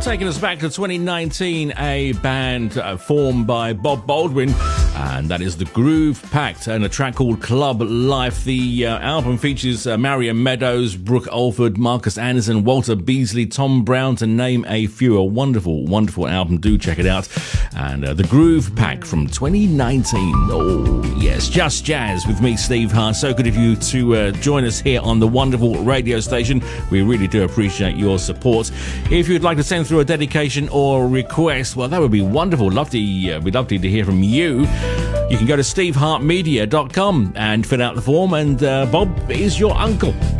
taking us back to 2019, a band formed by Bob Baldwin, and that is the Groove Pact, and a track called Club Life. The album features Marion Meadows, Brooke Alford, Marcus Anderson, Walter Beasley, Tom Brown, to name a few. A wonderful, wonderful album. Do check it out. And the Groove Pact from 2019. Oh, yes, Just Jazz with me, Steve Hart. So good of you to join us here on the wonderful radio station. We really do appreciate your support. If you'd like to send through a dedication or request, well, that would be wonderful. We'd love to hear from you. You can go to stevehartmedia.com and fill out the form, and Bob is your uncle.